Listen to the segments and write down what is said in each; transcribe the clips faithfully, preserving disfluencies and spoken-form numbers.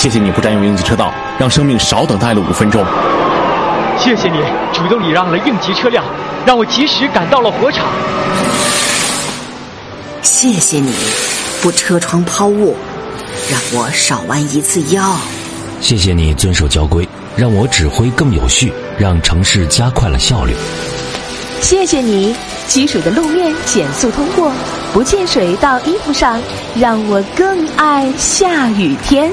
谢谢你不占用应急车道，让生命少等待了五分钟。 谢谢你主动礼让了应急车辆，让我及时赶到了火场。 谢谢你不车窗抛物，让我少弯一次腰。 谢谢你遵守交规，让我指挥更有序，让城市加快了效率。 谢谢你积水的路面减速通过，不溅水到衣服上，让我更爱下雨天。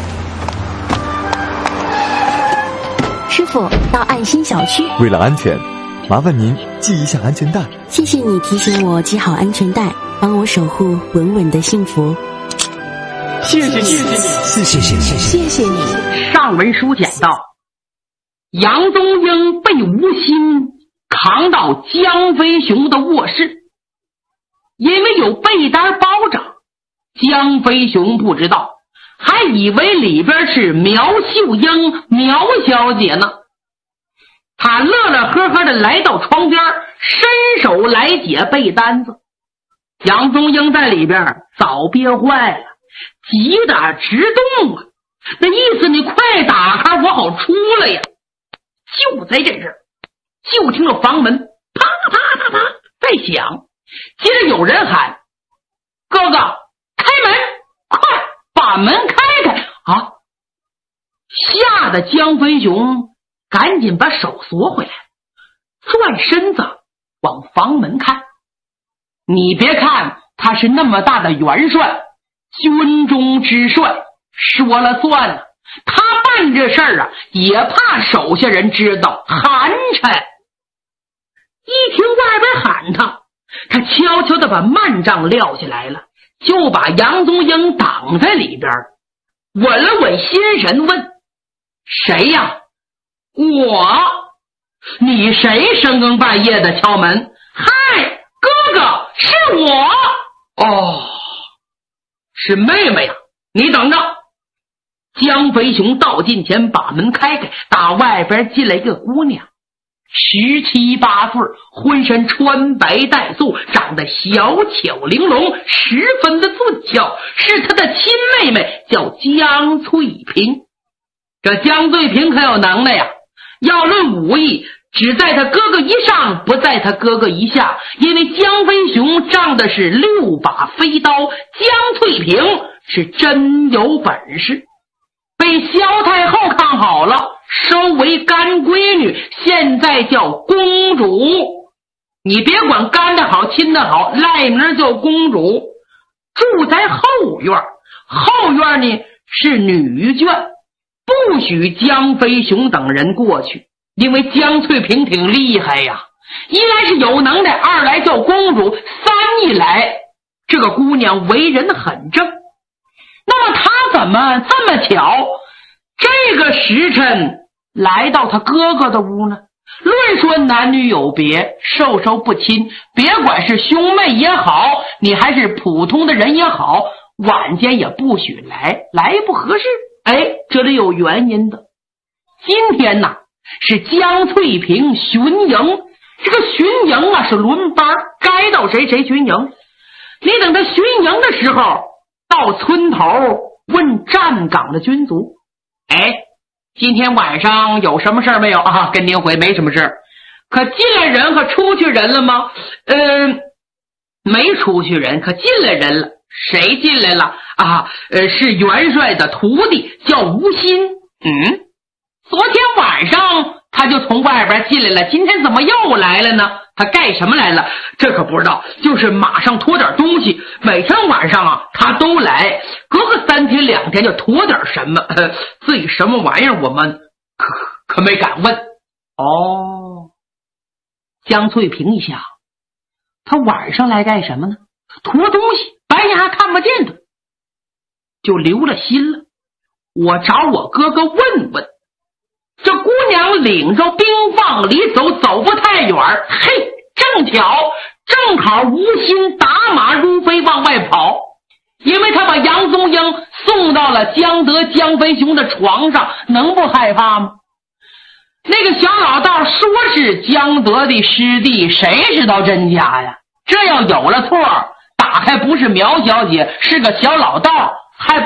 师傅，到爱心小区。 为了安全，麻烦您系一下安全带。 谢谢你提醒我系好安全带，帮我守护稳稳的幸福。 谢谢你，谢谢你， 谢谢你， 谢谢你。 上文书讲到，杨宗英被吴昕扛到江飞雄的卧室，因为有被单包着，江飞雄不知道，还以为里边是苗秀英苗小姐呢。他乐乐呵呵的来到床边，伸手来解被单子。杨宗英在里边早憋坏了，急得直动啊，那意思你快打开我好出来呀。就在这时，就听到房门啪啪啪啪在响，接着有人喊：哥哥开门，快把门开开啊！吓得江飞雄赶紧把手缩回来，转身子往房门看。你别看他是那么大的元帅，军中之帅，说了算了，他办这事儿啊，也怕手下人知道，寒碜。一听外边喊他，他悄悄地把幔帐撂下来了，就把杨宗英挡在里边，稳了稳心神，问：谁呀？我。你谁深更半夜的敲门？嗨，哥哥，是我。哦，是妹妹呀，你等着。江飞雄到近前把门开开，打外边进来一个姑娘，十七八岁，浑身穿白带素，长得小巧玲珑，十分的俊俏，是他的亲妹妹，叫江翠萍。这江翠萍可有能耐呀，要论武艺，只在他哥哥一上，不在他哥哥一下，因为江飞雄仗的是六把飞刀，江翠萍是真有本事，被萧太后看好了，收为干闺女，现在叫公主。你别管干的好亲的好，赖名叫公主。住在后院，后院呢是女眷，不许江飞雄等人过去，因为江翠萍挺厉害呀，一来是有能耐，二来叫公主，三一来这个姑娘为人很正。那么她怎么这么巧这个时辰来到他哥哥的屋呢？论说男女有别，授受不亲，别管是兄妹也好，你还是普通的人也好，晚间也不许来，来不合适。哎，这里有原因的。今天呐是江翠萍巡营，这个巡营啊是轮班，该到谁谁巡营。你等他巡营的时候，到村头问站岗的军卒：哎，今天晚上有什么事没有啊？跟您回没什么事。可进来人和出去人了吗？嗯、呃，没出去人，可进来人了。谁进来了啊？呃，是元帅的徒弟，叫吴昕。嗯，昨天晚上他就从外边进来了，今天怎么又来了呢？他干什么来了？这可不知道，就是马上拖点东西。每天晚上啊，他都来，隔个三天两天就拖点什么。呃，至于什么玩意儿，我们可可没敢问。哦，江翠萍一想，他晚上来干什么呢？拖东西，白天还看不见他，就留了心了。我找我哥哥问问。这姑娘领着兵往里走，走不太远，嘿，正巧正好吴昕打马如飞往外跑，因为他把杨宗英送到了江德江飞雄的床上，能不害怕吗？那个小老道说是江德的师弟，谁知道真假呀？这要有了错，打开不是苗小姐，是个小老道，还不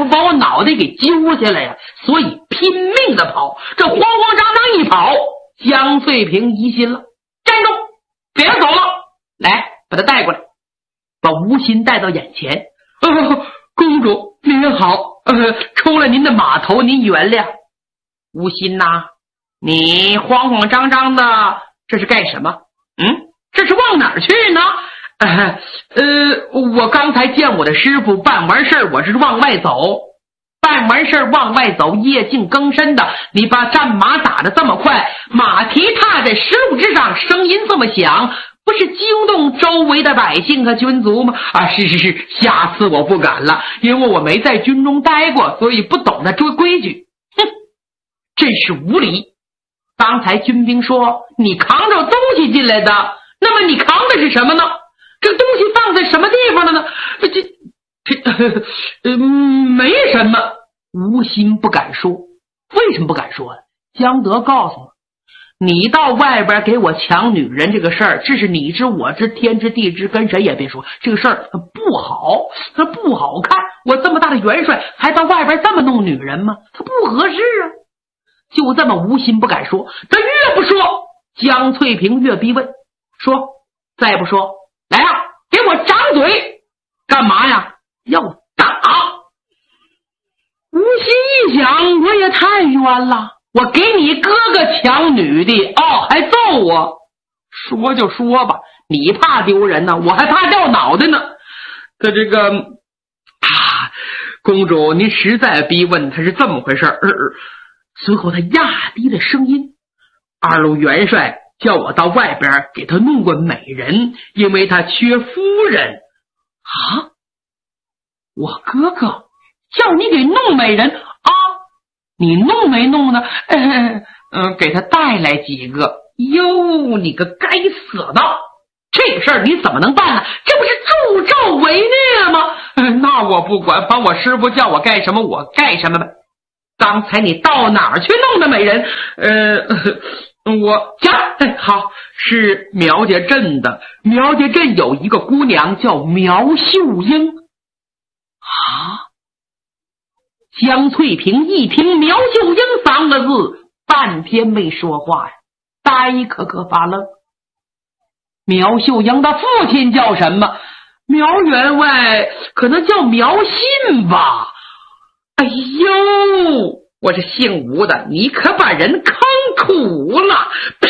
把我脑袋给揪下来呀，所以拼命的跑。这慌慌张张一跑，江翠萍疑心了，站住，别走了，来把他带过来。把吴昕带到眼前。呃，公主您好，呃，抽了您的马头，您原谅。吴昕呐，你慌慌张张的这是干什么？嗯，这是往哪儿去呢？呃呃，我刚才见我的师傅办完事儿，我是往外走。办完事儿往外走，夜静更深的，你把战马打得这么快，马蹄踏在石路之上，声音这么响，不是惊动周围的百姓和军卒吗？啊，是是是，下次我不敢了，因为我没在军中待过，所以不懂得这规矩。哼，真是无礼！刚才军兵说你扛着东西进来的，那么你扛的是什么呢？这个东西放在什么地方了呢？这这这呃没什么。吴昕不敢说，为什么不敢说呢？江德告诉我，你到外边给我抢女人这个事儿，这是你知我知天知地知，跟谁也别说，这个事儿不好，它不好看。我这么大的元帅还到外边这么弄女人吗？它不合适啊。就这么吴昕不敢说，他越不说，江翠萍越逼问，说再不说，来啊，给我掌嘴！干嘛呀？要打！吴昕一想，我也太冤了，我给你哥哥抢女的，哦，还揍我？说就说吧，你怕丢人呢，我还怕掉脑袋呢。他这个啊，公主您实在逼问，他是这么回事儿。随后他压低了声音，二路元帅叫我到外边给他弄个美人，因为他缺夫人。啊，我哥哥叫你给弄美人啊？你弄没弄呢？嗯、呃，给他带来几个。哟，你个该死的，这个事儿你怎么能办呢？这不是助纣为虐吗？呃、那我不管，把我师傅叫我干什么我干什么呗。刚才你到哪儿去弄的美人？呃，我讲好是苗家镇的，苗家镇有一个姑娘叫苗秀英。啊！江翠萍一听苗秀英三个字，半天没说话呀，呆可可发愣。苗秀英的父亲叫什么？苗员外可能叫苗信吧。哎呦，我这姓吴的，你可把人坑苦了！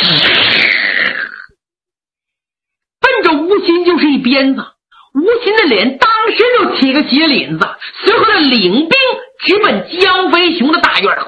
奔着吴昕就是一鞭子，吴昕的脸当时就起个血领子，随后的领兵直奔江飞雄的大院。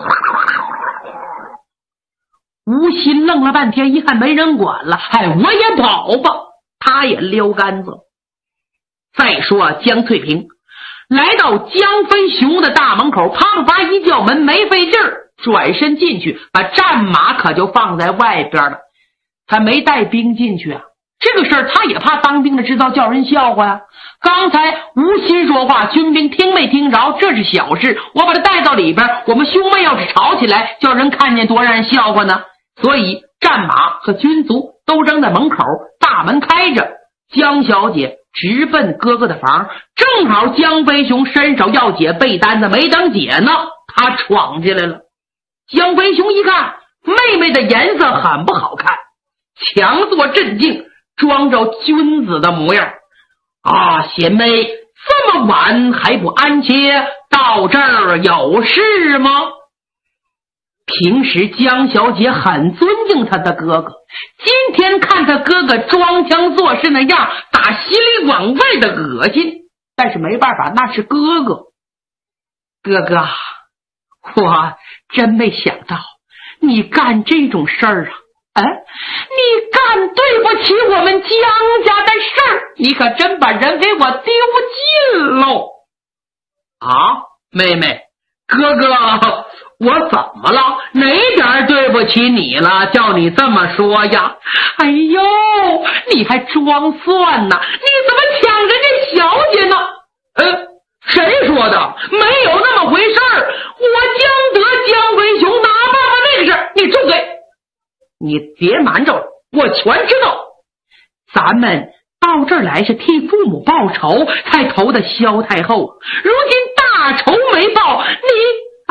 吴昕愣了半天，一看没人管了，哎，我也跑吧，他也撩杆子。再说江翠萍来到江飞雄的大门口，啪啪一叫门，没费劲儿，转身进去，把战马可就放在外边了。他没带兵进去啊，这个事儿他也怕当兵的知道叫人笑话呀。刚才吴昕说话，军兵听没听着？这是小事，我把他带到里边，我们兄妹要是吵起来，叫人看见多让人笑话呢。所以战马和军卒都扔在门口，大门开着，江小姐直奔哥哥的房，正好江飞雄伸手要解被单子，没等解呢，他闯进来了。江飞雄一看妹妹的颜色很不好看，强作镇静，装着君子的模样。啊，贤妹这么晚还不安歇，到这儿有事吗？平时江小姐很尊敬她的哥哥，今天看她哥哥装腔作势那样，打心里往外的恶心，但是没办法，那是哥哥。哥哥，我真没想到你干这种事儿啊！哎，你干对不起我们江家的事儿，你可真把人给我丢尽喽！啊，妹妹，哥哥，我怎么了？哪点对不起你了？叫你这么说呀？哎呦，你还装蒜呢？你怎么抢人家小姐呢？呃，谁说的？没有那么回事儿。我江德江飞雄哪办法那个事儿？你住嘴！你别瞒着我，我全知道。咱们到这儿来是替父母报仇，才投的萧太后，如今大仇没报，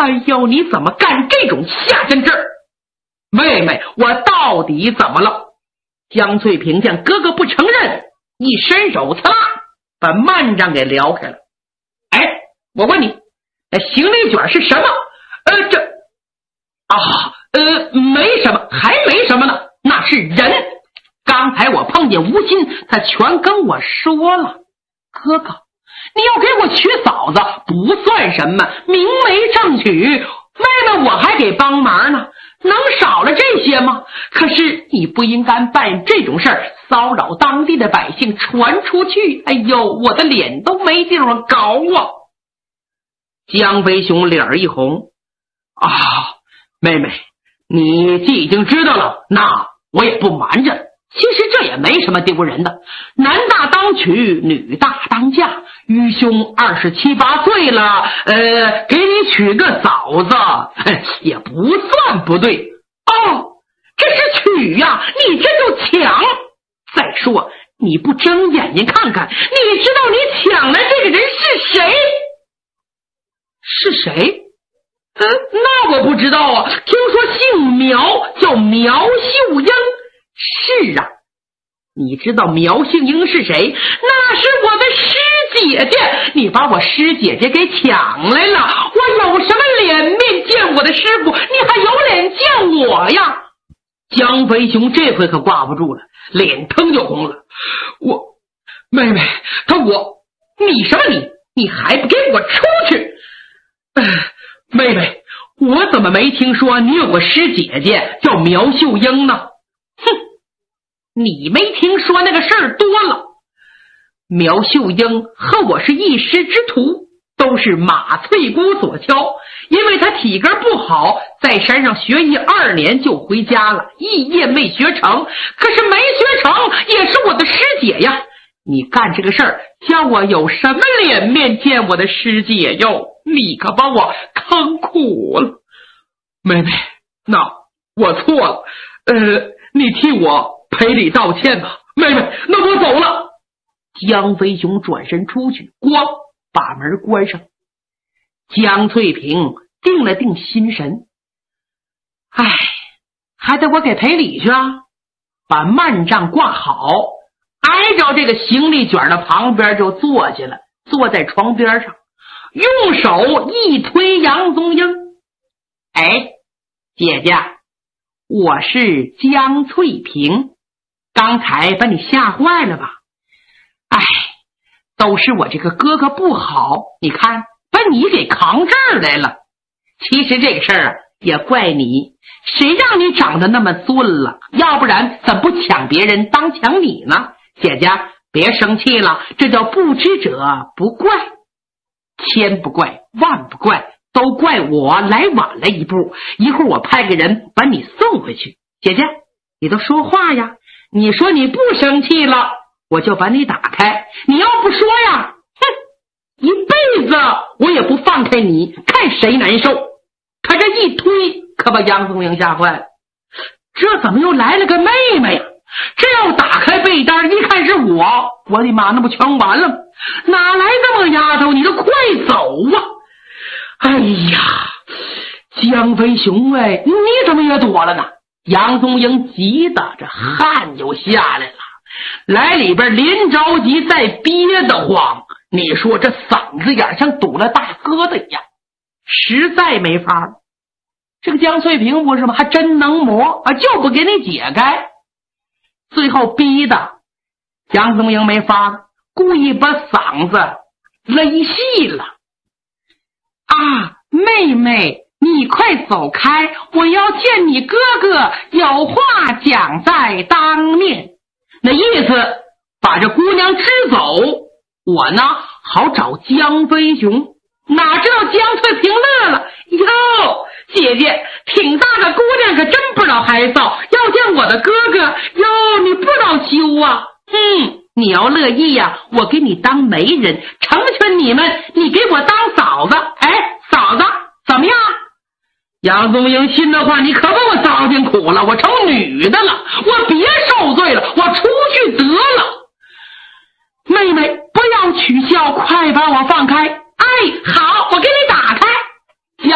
哎呦，你怎么干这种下贱事儿？妹妹，我到底怎么了？江翠萍见哥哥不承认，一伸手，刺啦，把幔帐给撩开了。哎，我问你，那行李卷是什么？呃，这啊，呃，没什么，还没什么呢，那是人。刚才我碰见吴昕，他全跟我说了。哥哥，你要给我娶嫂子不算什么，明媒正娶，妹妹我还给帮忙呢，能少了这些吗？可是你不应该办这种事儿，骚扰当地的百姓，传出去，哎呦，我的脸都没地方搞啊！江飞雄脸儿一红，啊，妹妹，你既已经知道了，那我也不瞒着。其实这也没什么丢人的，男大当娶，女大当嫁。愚兄二十七八岁了，呃，给你娶个嫂子，也不算不对。哦，这是娶呀，你这就抢。再说，你不睁眼睛看看，你知道你抢来这个人是谁？是谁？呃，那我不知道啊。听说姓苗，叫苗秀英。是啊，你知道苗杏英是谁？那是我的师姐姐，你把我师姐姐给抢来了，我有什么脸面见我的师傅？你还有脸见我呀？江飞雄这回可挂不住了，脸腾就红了。我妹妹，他我你什么你？你还不给我出去？呃，妹妹，我怎么没听说你有个师姐姐叫苗秀英呢？哼，你没听说那个事儿多了。苗秀英和我是一师之徒，都是马翠姑所教，因为她体格不好，在山上学艺二年就回家了，一夜没学成。可是没学成也是我的师姐呀，你干这个事儿叫我有什么脸面见我的师姐哟？你可把我坑苦了。妹妹，那我错了，呃你替我赔礼道歉吧。妹妹，那我走了。江飞雄转身出去，咣把门关上。江翠萍定了定心神，唉，还得我给赔礼去啊。把幔帐挂好，挨着这个行李卷的旁边就坐下了，坐在床边上，用手一推杨宗英。哎，姐姐，我是江翠萍，刚才把你吓坏了吧？哎，都是我这个哥哥不好，你看把你给扛这儿来了。其实这个事儿啊，也怪你，谁让你长得那么俊了？要不然怎么不抢别人当抢你呢？姐姐别生气了，这叫不知者不怪，千不怪万不怪，都怪我来晚了一步，一会儿我派个人把你送回去。姐姐你都说话呀，你说你不生气了，我就把你打开，你要不说呀，哼，一辈子我也不放开你，看谁难受。他这一推可把杨宗英吓坏了，这怎么又来了个妹妹呀？这要打开被单一看是我，我的妈，那不全完了？哪来这么个丫头？你就快走啊！哎呀，江飞雄哎，你怎么也躲了呢？杨宗英急得这汗就下来了，来里边连着急再憋得慌，你说这嗓子眼像堵了大疙瘩一样，实在没法了。这个江翠萍不是吗？还真能磨啊，就不给你解开。最后逼的杨宗英没法了，故意把嗓子勒细了。啊，妹妹，你快走开，我要见你哥哥，有话讲在当面。那意思把这姑娘支走，我呢好找江飞雄。哪知道江翠萍乐了，哟，姐姐挺大个姑娘可真不知道害臊，要见我的哥哥，哟，你不知道羞啊。嗯，你要乐意呀、啊，我给你当媒人，成全你们，你给我当嫂子。哎，嫂子怎么样？杨宗英心的话，你可把我糟践苦了，我成女的了，我别受罪了，我出去得了。妹妹不要取笑，快把我放开。哎，好，我给你打开。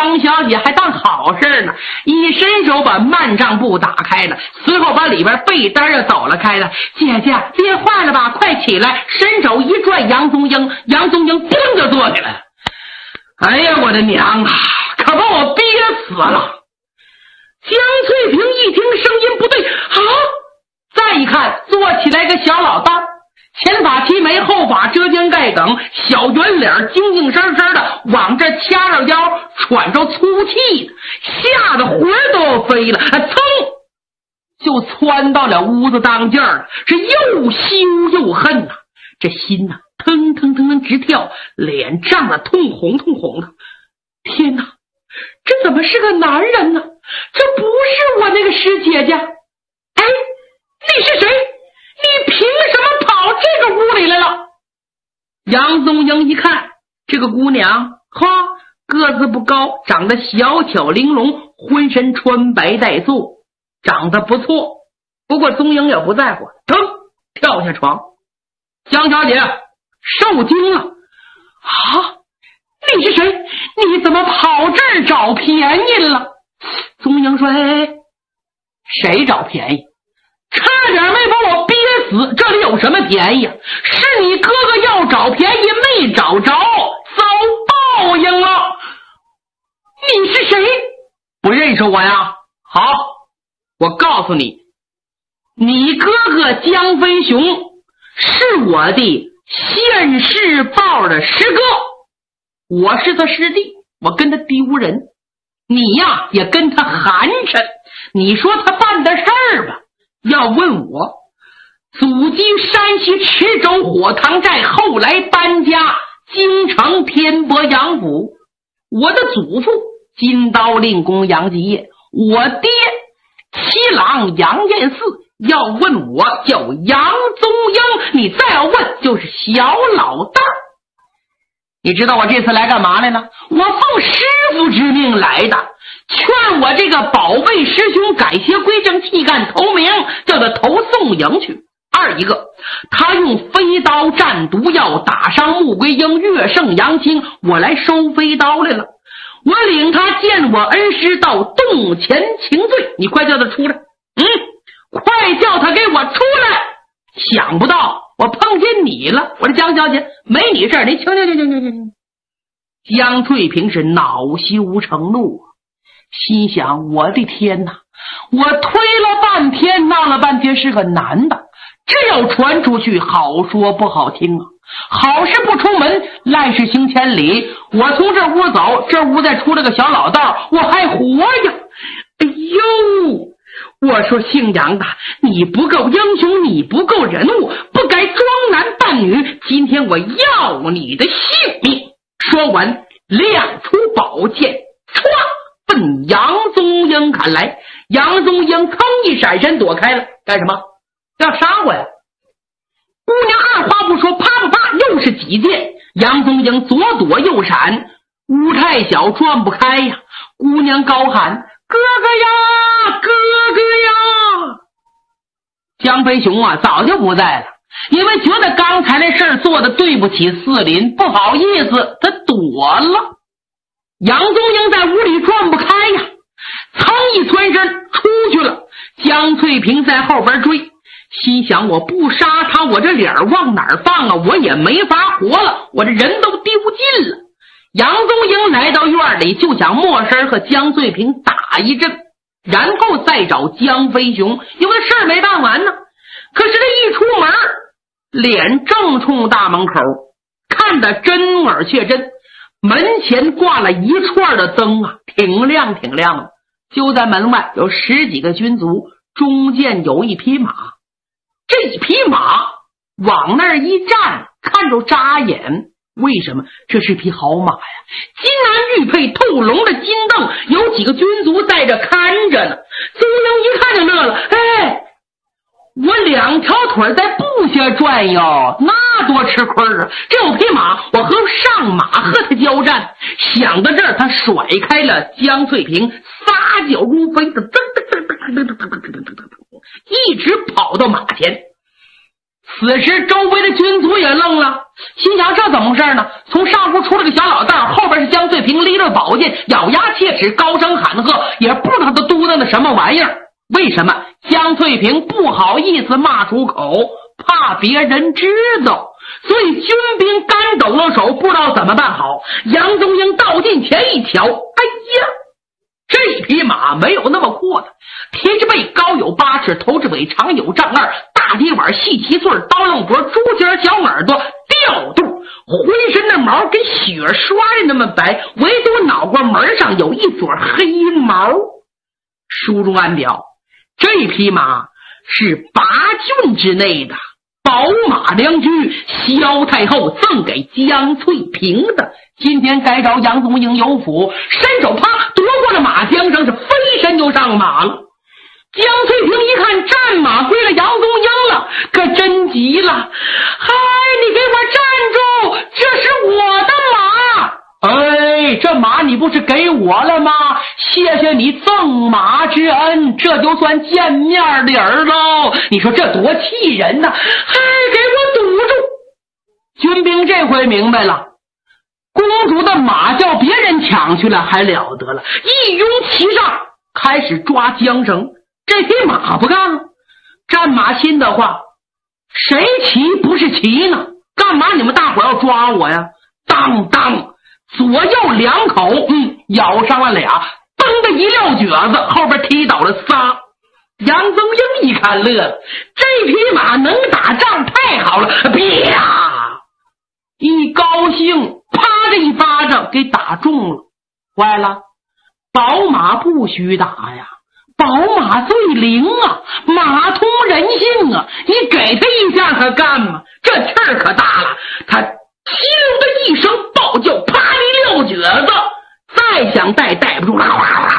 江小姐还当好事呢，一伸手把幔帐布打开了，随后把里边被单又抖了开了。姐姐憋坏了吧，快起来！伸手一拽杨宗英，杨宗英砰就坐起来了。哎呀，我的娘啊，可把我憋死了！江翠萍一听声音不对啊，再一看，坐起来个小老大，前发齐眉，后发遮肩盖梗，小圆脸，精精神神的往这掐着腰，喘着粗气的，吓得魂都要飞了，噌就窜到了屋子当间儿，是又羞又恨呐、啊，这心呐、啊、腾腾腾腾直跳，脸涨得通红通红的。天哪，这怎么是个男人呢？这不是我那个师姐姐。哎，你是谁？你凭什么跑这个屋里来了？杨宗英一看这个姑娘，哈，个子不高，长得小巧玲珑，浑身穿白带素，长得不错。不过宗英也不在乎，腾跳下床。江小姐受惊了啊！你是谁？你怎么跑这儿找便宜了？宗英说：“哎，谁找便宜？差点没把我憋死，这里有什么便宜啊？是你哥哥要找便宜没找着，遭报应了。你是谁？不认识我呀？好，我告诉你，你哥哥江飞雄是我的现世报的师哥，我是他师弟，我跟他丢人，你呀也跟他寒碜。你说他办的事儿吧，要问我，祖籍山西池州火塘寨，后来搬家京城天伯杨府。我的祖父金刀令公杨继业，我爹七郎杨彦四。要问我叫杨宗英，你再要问就是小老大。你知道我这次来干嘛来了？我奉师傅之命来的，劝我这个宝贝师兄改邪归正，弃干投明，叫他投宋营去。二一个，他用飞刀蘸毒药打伤穆桂英，跃胜杨青，我来收飞刀来了。我领他见我恩师到洞前请罪，你快叫他出来。嗯，快叫他给我出来！想不到我碰见你了，我说江小姐没你事儿，你请请请请请请。江翠萍是恼羞成怒啊，心想我的天哪，我推了半天闹了半天是个男的，这要传出去好说不好听啊，好事不出门，赖事行千里。我从这屋走，这屋再出了个小老道，我还活呀！哎呦，我说姓杨的，你不够英雄，你不够人物，不该装男扮女，今天我要你的性命！说完亮出宝剑，唰奔杨宗英砍来。杨宗英噌一闪身躲开了，干什么？要杀我呀！姑娘二话不说，啪啪啪又是几剑，杨宗英左躲右闪，屋太小转不开呀。姑娘高喊：哥哥呀，哥哥呀！江飞雄啊早就不在了，因为觉得刚才那事儿做的对不起四邻，不好意思，他躲了。杨宗英在屋里转不开呀，噌一窜身出去了。江翠萍在后边追，心想我不杀他，我这脸往哪儿放啊？我也没法活了，我这人都丢尽了。杨宗英来到院里，就想没事和江翠萍打一阵，然后再找江飞雄，因为事儿没办完呢。可是这一出门，脸正冲大门口，看得真而却真，门前挂了一串的灯啊，挺亮挺亮的。就在门外有十几个军卒，中间有一匹马。这一匹马往那儿一站，看着扎眼。为什么？这是匹好马呀，金鞍玉佩，透龙的金镫，有几个军卒在这看着呢。宗英一看就乐了，哎，我两条腿在步下转悠，那多吃亏啊！这有匹马，我和上马和他交战。想到这儿，他甩开了江翠萍，撒脚如飞的，噔噔噔噔噔噔噔噔噔噔，一直跑到马前。 此时周围的军卒也愣了，心想这怎么回事呢？从上屋出了个小老道，后边是江翠萍，拎着宝剑，咬牙切齿，高声喊喝，也不知道他嘟囔的什么玩意儿。为什么江翠萍不好意思骂出口，怕别人知道，所以军兵干抖了手，不知道怎么办好。杨宗英到近前一瞧，哎呀，这匹马没有那么阔的，蹄之背高有八尺，头之尾长有丈二，大蹄碗细七寸，刀楞脖，猪尖小耳朵，吊肚，浑身的毛跟血刷的那么白，唯独脑瓜门上有一撮黑毛。书中暗表，这匹马是八骏之内的宝马良驹，萧太后赠给江翠萍的。今天该着杨宗英有府，伸手啪夺过了马缰绳，是飞身就上马了。江翠萍一看战马归了杨宗英了，可真急了，嗨，你给我站住，这是我的马！哎，这马你不是给我了吗？谢谢你赠马之恩，这就算见面礼儿喽。你说这多气人呐！嗨，给我堵住！军兵这回明白了，公主的马叫别人抢去了还了得了，一拥其上开始抓缰绳。这匹马不干了，战马心的话，谁骑不是骑呢？干嘛你们大伙要抓我呀？当当，左右两口，嗯，咬上了俩，蹬的一撂蹶子，后边踢倒了仨。杨宗英一看乐了，这匹马能打仗，太好了！啪，一高兴，啪的一巴掌给打中了。坏了，宝马不许打呀，宝马最灵啊，马通人性啊，你给他一下可干嘛？这气儿可大了，他听的一声暴叫，啪一撂蹶子，再想带带不住了，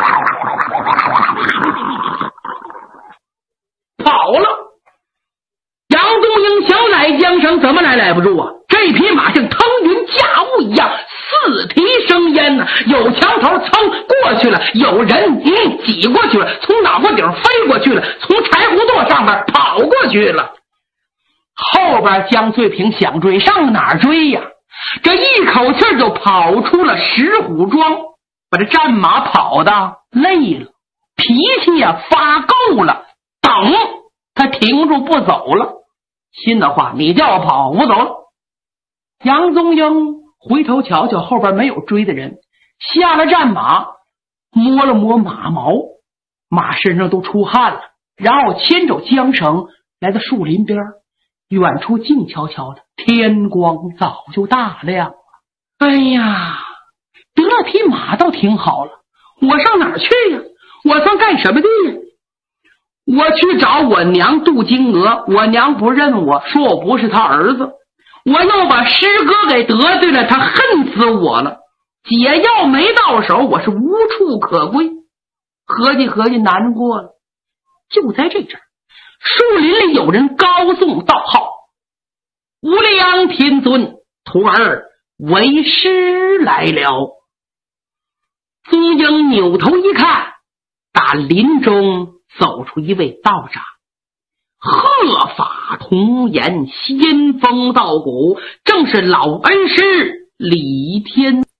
跑了。杨宗英想揽缰绳，怎么来揽不住啊？这匹马像腾云驾雾一样，四蹄生烟呢、啊，有墙头蹭过去了，有人嗯挤过去了，从脑瓜顶飞过去了，从柴胡垛上面跑过去了。后边江翠萍想追，上哪儿追呀？这一口气就跑出了石虎庄，把这战马跑的累了，脾气呀、啊、发够了，等他停住不走了。心的话，你叫我跑，我走了。杨宗英回头瞧瞧后边没有追的人，下了战马，摸了摸马毛，马身上都出汗了，然后牵着缰绳来到树林边，远处静悄悄的，天光早就大亮了。哎呀，得了匹马倒挺好了，我上哪儿去呀？我算干什么的呀？我去找我娘杜金娥，我娘不认我，说我不是她儿子，我又把师哥给得罪了，他恨死我了。解药没到手，我是无处可归。合计合计难过了，就在这阵儿，树林里有人高颂道号：无量天尊，徒儿为师来了。宗英扭头一看，打林中走出一位道长，鹤发童颜，仙风道骨，正是老恩师李天。